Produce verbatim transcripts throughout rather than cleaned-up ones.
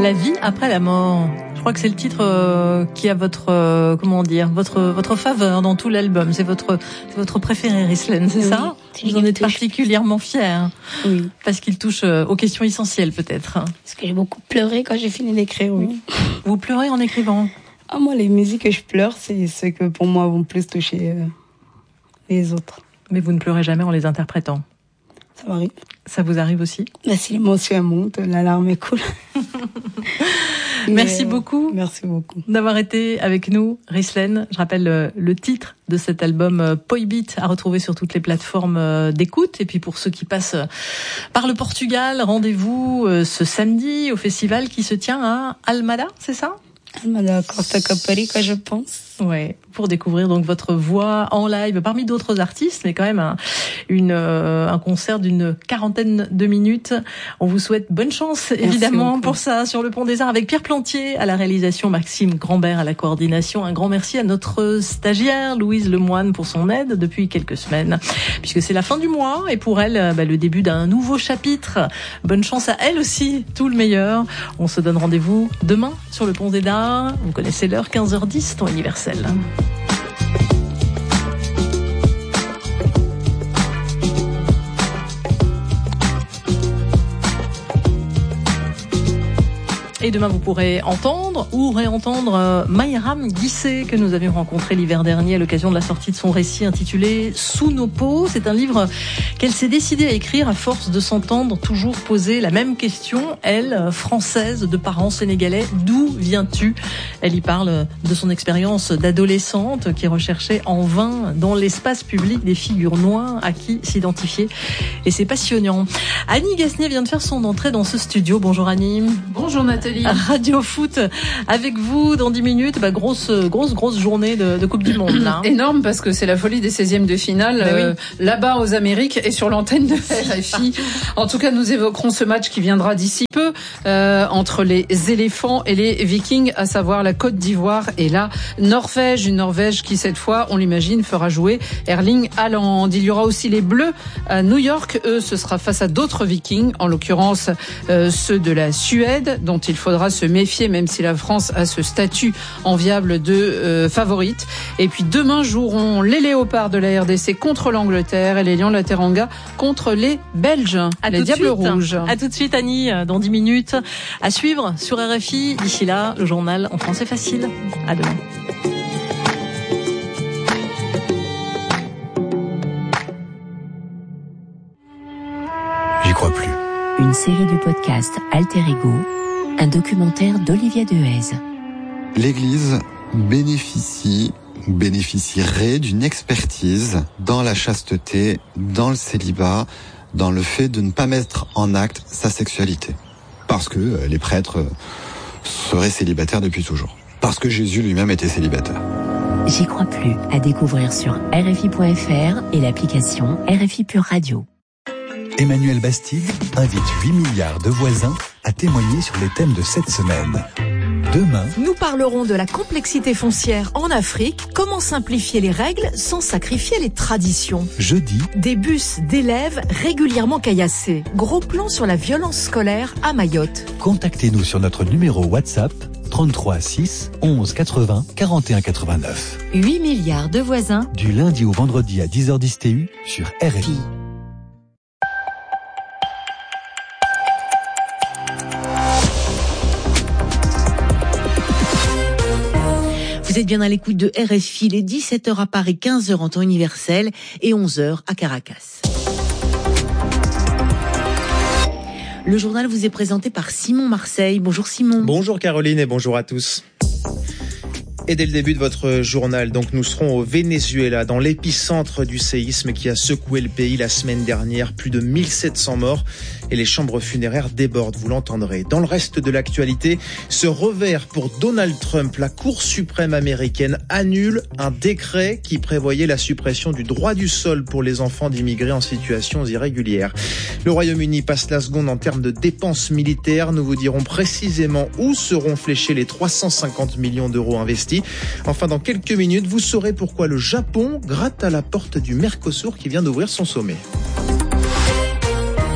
La vie après la mort. Je crois que c'est le titre euh, qui a votre euh, comment dire votre votre faveur dans tout l'album. C'est votre c'est votre préféré, Rislène, c'est oui, ça? Vous en êtes touche. particulièrement fière. Oui. Parce qu'il touche euh, aux questions essentielles, peut-être. Parce que j'ai beaucoup pleuré quand j'ai fini d'écrire. Oui. Vous pleurez en écrivant? Ah, moi, les musiques que je pleure, c'est ceux que pour moi vont plus toucher euh, les autres. Mais vous ne pleurez jamais en les interprétant? Ça m'arrive. Ça vous arrive aussi? Bah, si l'émotion monte, la larme est cool. Merci euh, beaucoup. Merci beaucoup. D'avoir été avec nous, Rislène. Je rappelle le, le titre de cet album euh, Poibit à retrouver sur toutes les plateformes euh, d'écoute. Et puis pour ceux qui passent euh, par le Portugal, rendez-vous euh, ce samedi au festival qui se tient à Almada, c'est ça? Almada Costa Caparica, je pense. Ouais, pour découvrir donc votre voix en live parmi d'autres artistes, mais quand même un, une, euh, un concert d'une quarantaine de minutes. On vous souhaite bonne chance, Merci évidemment, beaucoup. Pour ça, sur le Pont des Arts, avec Pierre Plantier à la réalisation, Maxime Grambert à la coordination. Un grand merci à notre stagiaire, Louise Lemoine, pour son aide depuis quelques semaines, puisque c'est la fin du mois, et pour elle, bah, le début d'un nouveau chapitre. Bonne chance à elle aussi, tout le meilleur. On se donne rendez-vous demain sur le Pont des Arts. Vous connaissez l'heure, quinze heures dix, temps universel. Et demain, vous pourrez entendre ou réentendre Mayram Guissé, que nous avions rencontré l'hiver dernier à l'occasion de la sortie de son récit intitulé Sous nos peaux. C'est un livre qu'elle s'est décidée à écrire à force de s'entendre toujours poser la même question. Elle, française de parents sénégalais, d'où viens-tu? Elle y parle de son expérience d'adolescente qui recherchait en vain dans l'espace public des figures noires à qui s'identifier. Et c'est passionnant. Annie Gasnier vient de faire son entrée dans ce studio. Bonjour Annie. Bonjour Nathalie. Radio Foot avec vous dans dix minutes. Bah, grosse, grosse, grosse journée de, de Coupe du Monde. Là. Énorme parce que c'est la folie des seizièmes de finale euh, oui. là-bas aux Amériques et sur l'antenne de R F I. En tout cas, nous évoquerons ce match qui viendra d'ici peu euh, entre les éléphants et les Vikings, à savoir la Côte d'Ivoire et la Norvège. Une Norvège qui, cette fois, on l'imagine, fera jouer Erling Haaland. Il y aura aussi les Bleus à New York. Eux, ce sera face à d'autres Vikings, en l'occurrence euh, ceux de la Suède, dont il faudra se méfier, même si la France a ce statut enviable de euh, favorite. Et puis demain joueront les Léopards de la R D C contre l'Angleterre et les Lions de la Teranga contre les Belges, à les Diables Rouges. À tout de suite, Annie, dans dix minutes. À suivre sur R F I. D'ici là, le journal en français facile. À demain. J'y crois plus. Une série de podcasts Alter Ego, un documentaire d'Olivier Dehaze. L'Église bénéficie ou bénéficierait d'une expertise dans la chasteté, dans le célibat, dans le fait de ne pas mettre en acte sa sexualité. Parce que les prêtres seraient célibataires depuis toujours. Parce que Jésus lui-même était célibataire. J'y crois plus, à découvrir sur R F I point F R et l'application R F I Pure Radio. Emmanuel Bastide invite huit milliards de voisins à témoigner sur les thèmes de cette semaine. Demain, nous parlerons de la complexité foncière en Afrique, comment simplifier les règles sans sacrifier les traditions. Jeudi, des bus d'élèves régulièrement caillassés. Gros plan sur la violence scolaire à Mayotte. Contactez-nous sur notre numéro WhatsApp trente-trois six onze quatre-vingts quarante et un quatre-vingt-neuf. huit milliards de voisins. Du lundi au vendredi à dix heures dix T U sur R F I. Vous êtes bien à l'écoute de R F I, les dix-sept heures à Paris, quinze heures en temps universel et onze heures à Caracas. Le journal vous est présenté par Simon Marseille. Bonjour Simon. Bonjour Caroline et bonjour à tous. Et dès le début de votre journal, donc nous serons au Venezuela, dans l'épicentre du séisme qui a secoué le pays la semaine dernière. Plus de mille sept cents morts et les chambres funéraires débordent, vous l'entendrez. Dans le reste de l'actualité, ce revers pour Donald Trump. La Cour suprême américaine annule un décret qui prévoyait la suppression du droit du sol pour les enfants d'immigrés en situation irrégulière. Le Royaume-Uni passe la seconde en termes de dépenses militaires. Nous vous dirons précisément où seront fléchés les trois cent cinquante millions d'euros investis. Enfin, dans quelques minutes, vous saurez pourquoi le Japon gratte à la porte du Mercosur qui vient d'ouvrir son sommet.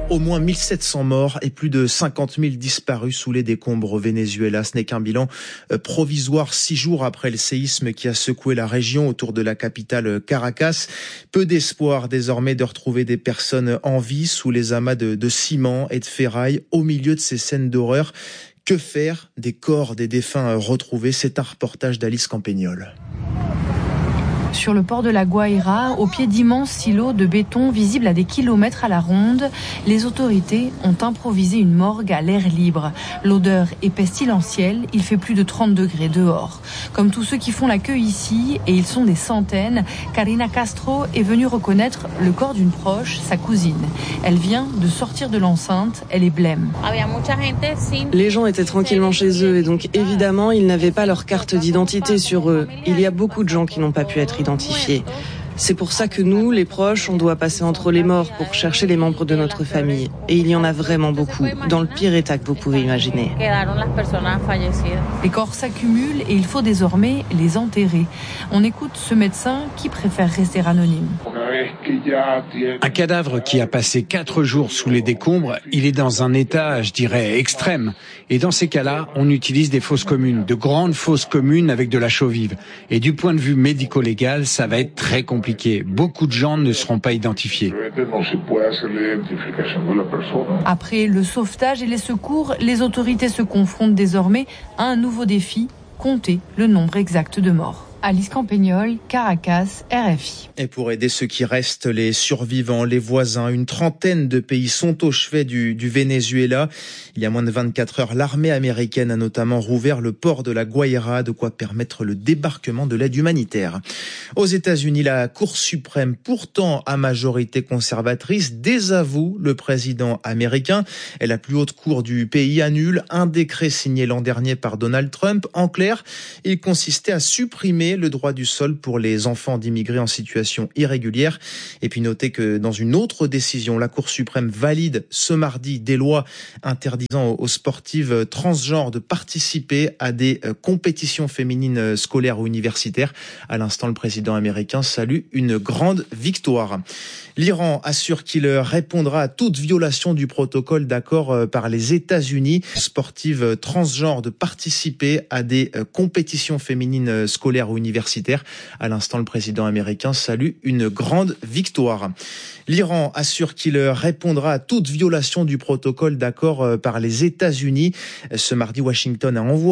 Au moins mille sept cents morts et plus de cinquante mille disparus sous les décombres au Venezuela. Ce n'est qu'un bilan provisoire six jours après le séisme qui a secoué la région autour de la capitale Caracas. Peu d'espoir désormais de retrouver des personnes en vie sous les amas de, de ciment et de ferraille au milieu de ces scènes d'horreur. Que faire des corps des défunts retrouvés? C'est un reportage d'Alice Campagnol. Sur le port de la Guaira, au pied d'immenses silos de béton visibles à des kilomètres à la ronde, les autorités ont improvisé une morgue à l'air libre. L'odeur est pestilentielle, il fait plus de trente degrés dehors. Comme tous ceux qui font la queue ici, et ils sont des centaines, Karina Castro est venue reconnaître le corps d'une proche, sa cousine. Elle vient de sortir de l'enceinte, elle est blême. Les gens étaient tranquillement chez eux et donc évidemment ils n'avaient pas leur carte d'identité sur eux. Il y a beaucoup de gens qui n'ont pas pu être identifiés. C'est pour ça que nous, les proches, on doit passer entre les morts pour chercher les membres de notre famille. Et il y en a vraiment beaucoup, dans le pire état que vous pouvez imaginer. Les corps s'accumulent et il faut désormais les enterrer. On écoute ce médecin qui préfère rester anonyme. Un cadavre qui a passé quatre jours sous les décombres, il est dans un état, je dirais, extrême. Et dans ces cas-là, on utilise des fosses communes, de grandes fosses communes avec de la chaux vive. Et du point de vue médico-légal, ça va être très compliqué. Beaucoup de gens ne seront pas identifiés. Après le sauvetage et les secours, les autorités se confrontent désormais à un nouveau défi, compter le nombre exact de morts. Alice Campagnol, Caracas, R F I. Et pour aider ceux qui restent, les survivants, les voisins, une trentaine de pays sont au chevet du, du Venezuela. Il y a moins de vingt-quatre heures, l'armée américaine a notamment rouvert le port de la Guaira, de quoi permettre le débarquement de l'aide humanitaire. Aux États-Unis, la Cour suprême, pourtant à majorité conservatrice, désavoue le président américain. Et la plus haute cour du pays annule un décret signé l'an dernier par Donald Trump. En clair, il consistait à supprimer le droit du sol pour les enfants d'immigrés en situation irrégulière. Et puis notez que dans une autre décision, la Cour suprême valide ce mardi des lois interdisant aux sportives transgenres de participer à des compétitions féminines scolaires ou universitaires. À l'instant, le président américain salue une grande victoire. L'Iran assure qu'il répondra à toute violation du protocole d'accord par les États-Unis. Sportives transgenres de participer à des compétitions féminines scolaires ou universitaires. À l'instant, le président américain salue une grande victoire. L'Iran assure qu'il répondra à toute violation du protocole d'accord par les États-Unis. Ce mardi, Washington a envoyé